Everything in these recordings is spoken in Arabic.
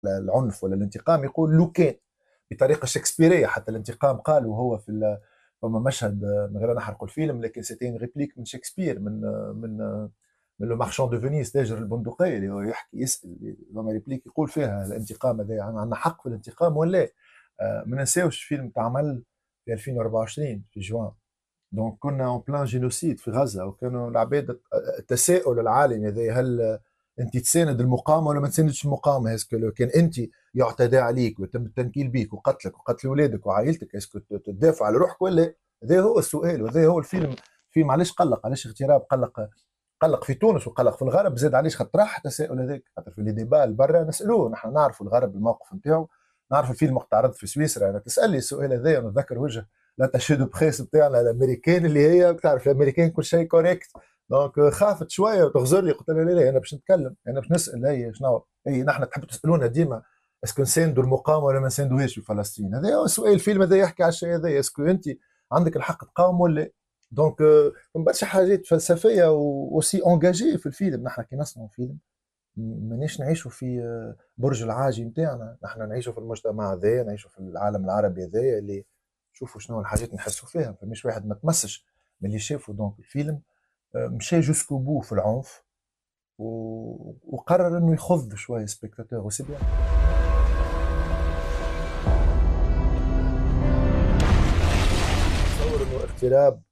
العنف ولا الانتقام يقول لو كان، بطريقه شكسبيريه. حتى الانتقام قال وهو في فما مشهد من غير نحرق الفيلم، لكن سيتي ريبليك من شكسبير، من من لو مارشون دو فينيس، تاجر البندقيه، اللي هو يحكي يسال فما ريبليك يقول فيها الانتقام هذا عندنا حق في الانتقام ولا؟ ما ننساوش فيلم تعمل في 2024 في جوان، دونك كنا اون بلان جينوسيد في غزه، وكانوا العباد التساؤل العالمي هذا، هل انت تساند المقاومه ولا ما تساندش المقاومه؟ اسكو لو كان انت يعتدى عليك ويتم التنكيل بيك وقتلك وقتل اولادك وعائلتك، اسكو تدافع على روحك ولا؟ هذا هو السؤال، وهذا هو الفيلم. فيلم علاش قلق، علاش اغتراب قلق؟ قلق في تونس وقلق في الغرب زاد، علاش خاطر طرح التساؤل هذاك، خاطر في لي ديبا برا نسالوه، نحن نعرفوا الغرب الموقف نتاعو، نعرف الفيلم تعرض في سويسرا، انا تسالني السؤال هذا ونتذكر وجه لا تشهد بخيس بتاعنا الامريكان، اللي هي تعرف الامريكان كل شيء كوريكت، دونك خافت شويه وتغزر لي، قلت لها لا لا انا باش نتكلم، انا باش نسال، هي شنو اي نحن تحب تسالونا ديما اسكو نساندوا المقاومه ولا ما نساندوهاش في فلسطين، هذا هو السؤال. الفيلم هذا يحكي على الشيء هذا، اسكو انت عندك الحق تقاوم ولا؟ دونك برشا حاجات فلسفيه وسي انجاجي في الفيلم. نحن كي نصنعوا فيلم مانيش نعيشوا في برج العاجي نتاعنا، نحن نعيشوا في المجتمع هذا، نعيشوا في العالم العربي هذا اللي شوفوا شنو الحاجات نحسوا فيها، فمش واحد ما تمسش من اللي شافوا. دونك الفيلم مشى جوسكو بو في العنف وقرر انه يخض شويه سبيكتاتور وسي بيان. تصور انه اغتراب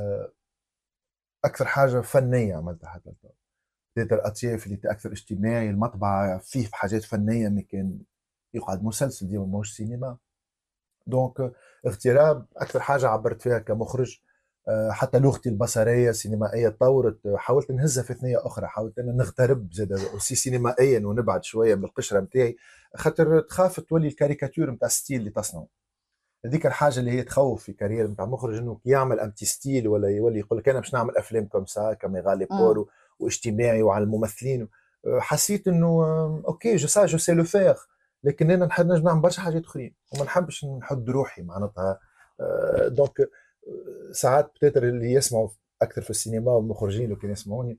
اكثر حاجه فنيه عملتها حتى الآن. تيتر اتياف اللي اكثر اجتماعي، المطبعه فيه في حاجات فنيه، ما كان يقعد مسلسل ديما ماهوش سينما. دونك اغتراب اكثر حاجه عبرت فيها كمخرج. حتى لغتي البصريه السينمائيه تطورت، حاولت نهزها في ثنيه اخرى، حاولت ان نغترب زاد اوسي سينمائيا ونبعد شويه من القشره نتاعي، خاطر تخاف تولي الكاريكاتير نتاع الستيل اللي تصنعه. هذيك الحاجه اللي هي تخوف في كارير نتاع مخرج، انه كي يعمل امتي ستيل ولا يولي يقول لك انا باش نعمل افلام كومسا كميغالي بول واجتماعي وعلى الممثلين. حسيت انه اوكي جو سي لو فيغ، لكن انا نحب نجم نعمل برشا حاجات اخرين وما نحبش نحد روحي معناتها. دونك ساعات بتاتر اللي يسمعوا اكثر في السينما والمخرجين لو كانوا يسمعوني،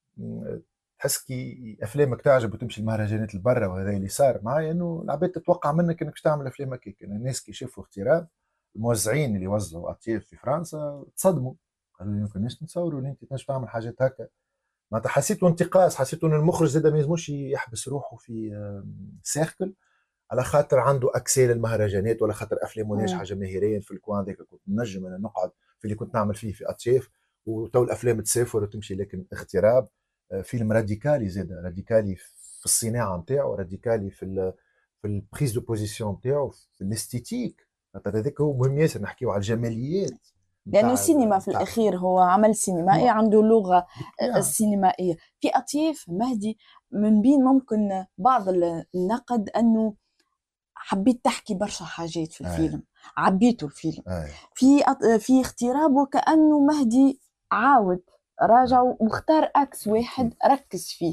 تحس كي افلامك تعجب وتمشي المهرجانات لبرا، وهذا اللي صار معايا، انه العباد تتوقع منك انك تعمل افلام هكاك. الناس كي شافوا اغتراب، الموزعين اللي وزعوا اطياف في فرنسا تصدموا، قالوا لي ما كناش نتصوروا ان انت تنجم تعمل حاجات هكا. معناتها حسيت انتقاص، حسيت ان المخرج زاد ما يلزموش يحبس روحه في سيركل على خاطر عنده اكسي للمهرجانات، ولا خاطر افلامه ناجحه جماهيريا في الكوان ذاك. كنت نجم انا نقعد في اللي كنت نعمل فيه في اطياف وتو الافلام تسافر وتمشي، لكن اغتراب فيلم راديكالي، زاد راديكالي في الصناعه نتاعو، راديكالي في البريز دو بوزيسيون نتاعو، في الاستيتيك. خاطر هذاك هو مهم ياسر نحكيو على الجماليات لأنه نتاع سينما في نتاع الأخير هو عمل سينمائي عنده لغة بالطبيعه. سينمائية. في أطياف مهدي من بين ممكن بعض النقد أنه حبيت تحكي برشا حاجات في اي الفيلم، عبيته الفيلم. اي في اخترابه كأنه مهدي عاود راجع واختار أكس واحد اكيد ركز فيه.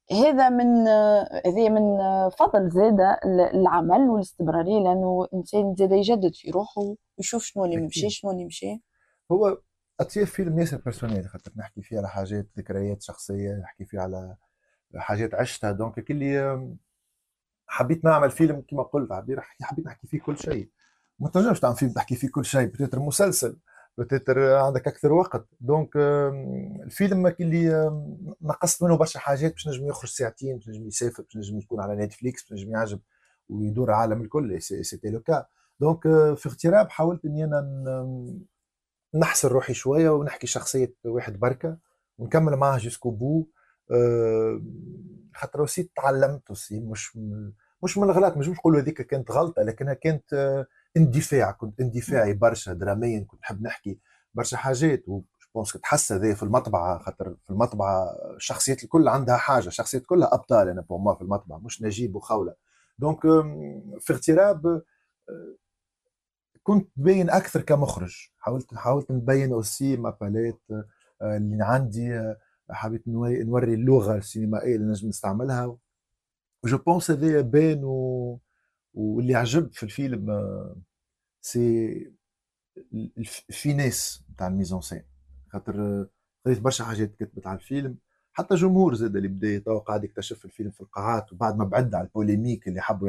هذا من فضل زادة العمل والاستمرارية، لأنه إنسان زادة يجدد في روحه ويشوف شنو اللي ممشي اكيد. شنو اللي مشي. هو اطياف فيلم ياسر بيرسونيل، خاطر نحكي فيه على حاجات ذكريات شخصيه، نحكي فيه على حاجات عشتها. دونك كلي حبيت نعمل فيلم كما قلت عبير، حبيت نحكي فيه كل شيء. ما تنجمش تعمل فيلم تحكي فيه كل شيء، بتتر مسلسل، بتتر عندك اكثر وقت. دونك الفيلم اللي نقصت منه برشا حاجات باش نجم يخرج ساعتين، باش نجم يسافر، باش نجم يكون على نتفليكس، باش نجم يعجب ويدور العالم الكل، سيتي لو كا. دونك في اغتراب حاولت اني انا نحسر روحي شويه ونحكي شخصيه واحد بركه ونكمل معاه جيسكو بو. أه خاطر وسي تعلمت وسي مش من الغلط، مش نقول هذيك كانت غلطه، لكنها كانت اندفاع، كنت اندفاعي برشا دراميا، كنت نحب نحكي برشا حاجات. وبونس تحس هذا في المطبعه، خاطر في المطبعه الشخصيات الكل عندها حاجه، الشخصيات كلها ابطال انا بور في المطبعه، مش نجيب وخوله. دونك في اغتراب كنت باين اكثر كمخرج، حاولت نبين اوسي ما باليت اللي عندي. حبيت نوري اللغه السينمائيه اللي نجم نستعملها. جو بونس هذايا باين واللي عجب في الفيلم سي الفينيس نتاع الميزون سين. خاطر قريت برشا حاجات كتبت على الفيلم، حتى جمهور زاد اللي بدا توا قاعد يكتشف الفيلم في القاعات، وبعد ما بعد على البوليميك اللي حبوا